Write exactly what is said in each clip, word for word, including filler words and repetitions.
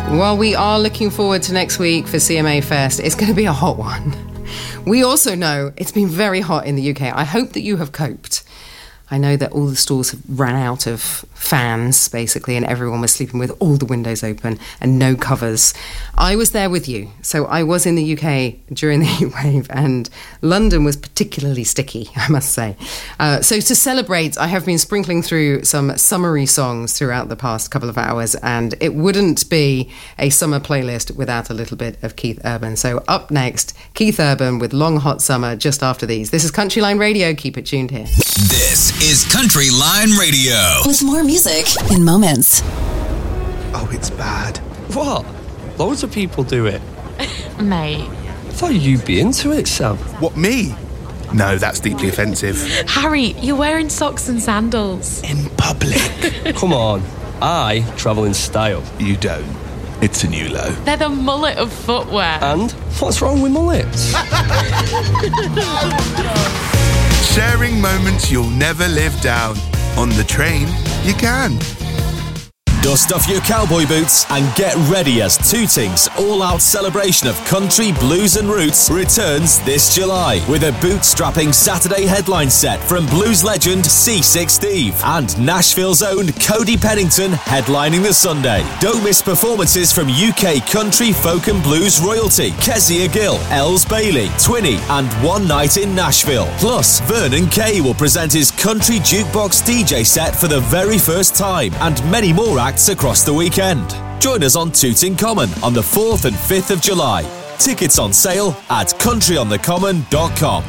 Well, we are looking forward to next week for C M A Fest. It's going to be a hot one. We also know it's been very hot in the U K. I hope that you have coped. I know that all the stores have ran out of fans, basically, and everyone was sleeping with all the windows open and no covers. I was there with you. So I was in the U K during the heat wave, and London was particularly sticky, I must say. Uh, so to celebrate, I have been sprinkling through some summery songs throughout the past couple of hours, and it wouldn't be a summer playlist without a little bit of Keith Urban. So up next, Keith Urban with Long Hot Summer just after these. This is Country Line Radio. Keep it tuned here. This is Country Line Radio. With more music in moments. Oh, it's bad. What? Loads of people do it. Mate. I thought you'd be into it, Sam. What, me? No, that's deeply offensive. Harry, you're wearing socks and sandals. In public. Come on. I travel in style. You don't. It's a new low. They're the mullet of footwear. And what's wrong with mullets? Sharing moments you'll never live down. On the train, you can. Dust off your cowboy boots and get ready as Tooting's all-out celebration of country, blues and roots returns this July with a bootstrapping Saturday headline set from blues legend C six Steve and Nashville's own Cody Pennington headlining the Sunday. Don't miss performances from U K country, folk and blues royalty Kezia Gill, Els Bailey, Twinny and One Night in Nashville. Plus, Vernon Kay will present his country jukebox D J set for the very first time and many more acts across the weekend. Join us on Tooting Common on the fourth and fifth of July. Tickets on sale at country on the common dot com.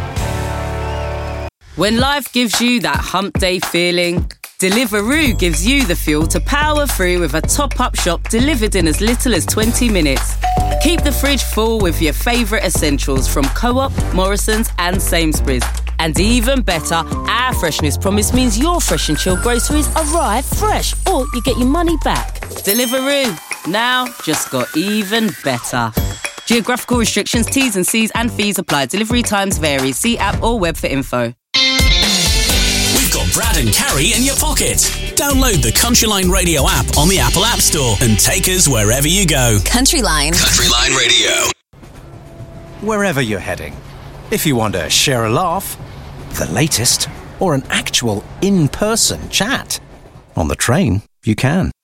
When life gives you that hump day feeling, Deliveroo gives you the fuel to power through with a top-up shop delivered in as little as twenty minutes. Keep the fridge full with your favourite essentials from Co-op, Morrison's and Sainsbury's. And even better, our freshness promise means your fresh and chilled groceries arrive fresh, or you get your money back. Deliveroo, now just got even better. Geographical restrictions, T's and C's and fees apply. Delivery times vary. See app or web for info. We've got Brad and Carrie in your pocket. Download the Country Line Radio app on the Apple App Store and take us wherever you go. Country Line. Country Line Radio. Wherever you're heading, if you want to share a laugh, the latest, or an actual in-person chat, on the train, you can.